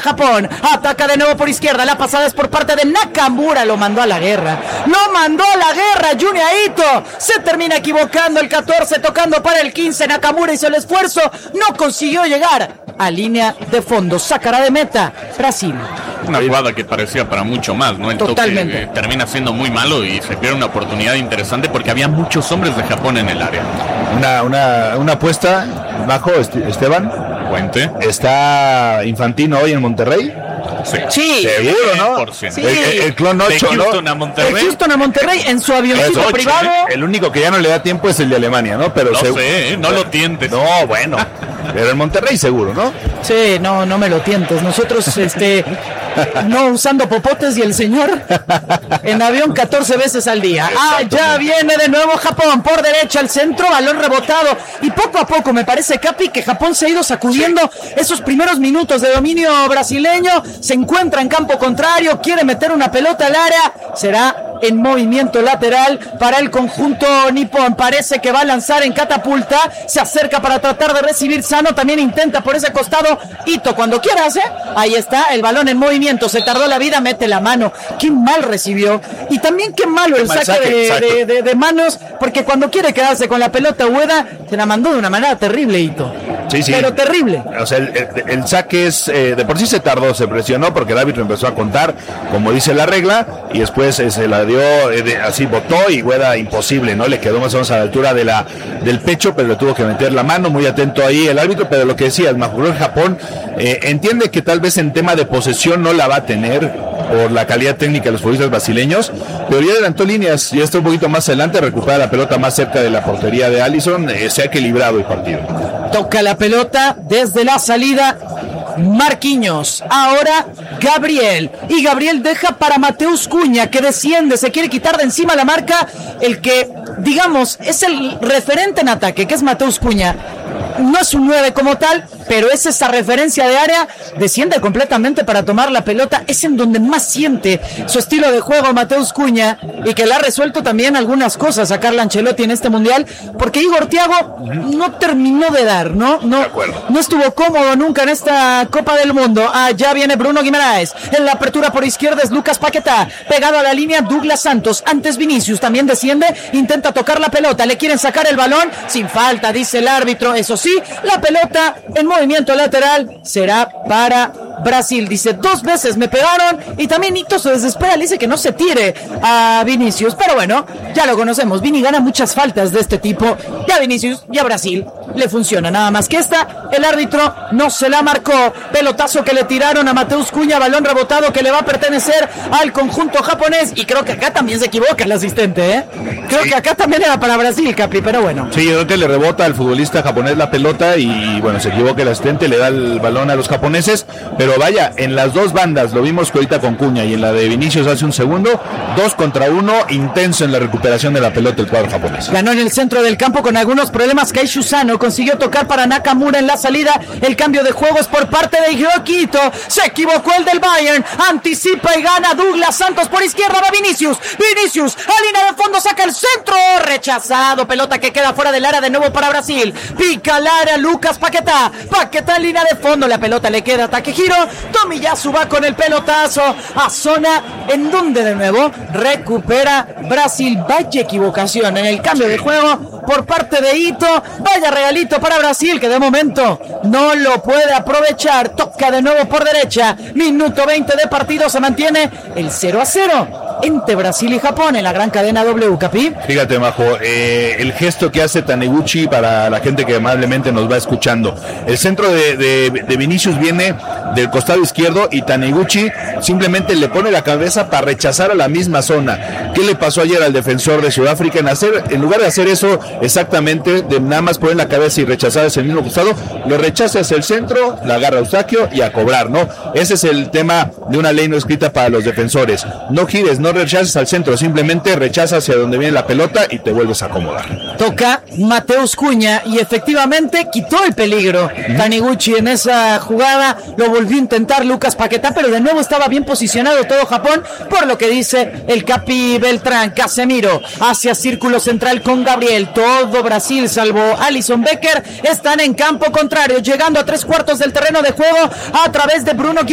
Japón. Ataca de nuevo por izquierda. La pasada es por parte de Nakamura. Lo mandó a la guerra. Junya Ito. Se termina equivocando el 14, tocando para el 15. Nakamura hizo el esfuerzo. No consiguió llegar a línea de fondo. Sacará de meta Brasil. Una jugada que parecía para mucho más, ¿no? El totalmente. toque termina siendo muy malo y se pierde una oportunidad interesante porque había muchos hombres de Japón en el área. Una apuesta bajo, Esteban. Cuente. ¿Está Infantino hoy en Monterrey? Sí. Seguro, ¿no? Sí. El clon 8, de Houston, ¿no? a Monterrey. De Houston a Monterrey en su avioncito privado. El único que ya no le da tiempo es el de Alemania, ¿no? Pero no lo tientes. No, bueno. Pero en Monterrey seguro, ¿no? Sí, no me lo tientes. Nosotros, no usando popotes y el señor en avión 14 veces al día. Ya viene de nuevo Japón por derecha al centro, balón rebotado y poco a poco me parece, Capi, que Japón se ha ido sacudiendo esos primeros minutos de dominio brasileño. Se encuentra en campo contrario, quiere meter una pelota al área, será en movimiento lateral para el conjunto nipón. Parece que va a lanzar en catapulta, se acerca para tratar de recibir Sano, también intenta por ese costado Ito, cuando quieras, ahí está el balón en movimiento, se tardó la vida, mete la mano, qué mal recibió y también qué malo el saque de manos, porque cuando quiere quedarse con la pelota Ueda, se la mandó de una manera terrible Ito. Sí. Pero terrible. O sea, el saque es de por sí se tardó, se presionó porque el árbitro empezó a contar como dice la regla y después se la dio, así botó y Ueda imposible, ¿no? Le quedó más o menos a la altura del pecho, pero le tuvo que meter la mano, muy atento ahí el árbitro, pero lo que decías, Majorón Japón entiende que tal vez en tema de posesión no la va a tener por la calidad técnica de los futbolistas brasileños, pero ya adelantó líneas, ya está un poquito más adelante, recupera la pelota más cerca de la portería de Alisson, se ha equilibrado el partido. Toca la pelota desde la salida Marquinhos, ahora Gabriel, y Gabriel deja para Mateus Cunha, que desciende, se quiere quitar de encima la marca, el que digamos es el referente en ataque, que es Mateus Cunha. No es un 9 como tal, pero es esa referencia de área, desciende completamente para tomar la pelota, es en donde más siente su estilo de juego Mateus Cunha, y que le ha resuelto también algunas cosas a Carlo Ancelotti en este mundial, porque Igor Thiago no terminó de dar, no estuvo cómodo nunca en esta Copa del Mundo. Ya viene Bruno Guimaraes, en la apertura por izquierda es Lucas Paquetá, pegado a la línea Douglas Santos, antes Vinicius, también desciende, intenta tocar la pelota, le quieren sacar el balón, sin falta, dice el árbitro, eso sí, la pelota en movimiento lateral será para Brasil. Dice, 2 veces me pegaron, y también Nito se desespera, le dice que no se tire a Vinicius, pero bueno, ya lo conocemos, Vini gana muchas faltas de este tipo, y a Vinicius y a Brasil le funciona, nada más que esta, el árbitro no se la marcó, pelotazo que le tiraron a Mateus Cunha, balón rebotado que le va a pertenecer al conjunto japonés, y creo que acá también se equivoca el asistente, creo que acá también era para Brasil, Capi, pero bueno. Sí, yo creo que le rebota al futbolista japonés la pelota, y bueno, se equivoca el asistente, le da el balón a los japoneses, pero vaya, en las dos bandas, lo vimos que ahorita con Cunha y en la de Vinicius hace un segundo, 2 contra 1, intenso en la recuperación de la pelota el cuadro japonés. Ganó en el centro del campo con algunos problemas Keishu Sano, consiguió tocar para Nakamura en la salida, el cambio de juegos por parte de Hiroki Ito, se equivocó el del Bayern, anticipa y gana Douglas Santos por izquierda, va Vinicius, a línea de fondo, saca el centro, rechazado, pelota que queda fuera del área de nuevo para Brasil, pica al área Lucas Paquetá en línea de fondo, la pelota le queda a Takehiro, Tomiyasu va con el pelotazo a zona en donde de nuevo recupera Brasil. Vaya equivocación en el cambio de juego por parte de Ito, vaya regalito para Brasil que de momento no lo puede aprovechar. Toca de nuevo por derecha, minuto 20 de partido, se mantiene el 0-0 entre Brasil y Japón en la gran cadena W, Capi. Fíjate, Majo, el gesto que hace Taniguchi para la gente que amablemente nos va escuchando, el centro de Vinicius viene del costado izquierdo y Taniguchi simplemente le pone la cabeza para rechazar a la misma zona. ¿Qué le pasó ayer al defensor de Sudáfrica? En lugar de hacer eso exactamente, de nada más poner la cabeza y rechazar hacia el mismo costado, lo rechaza hacia el centro, la agarra Eustaquio y a cobrar, ¿no? Ese es el tema de una ley no escrita para los defensores. No gires, no rechaces al centro, simplemente rechaza hacia donde viene la pelota y te vuelves a acomodar. Toca Mateus Cunha y efectivamente quitó el peligro Taniguchi en esa jugada, lo volvió a intentar Lucas Paquetá, pero de nuevo estaba bien posicionado todo Japón, por lo que dice el Capi Beltrán. Casemiro hacia círculo central con Gabriel, todo Brasil salvo Alisson Becker están en campo contrario, llegando a 3/4 del terreno de juego a través de Bruno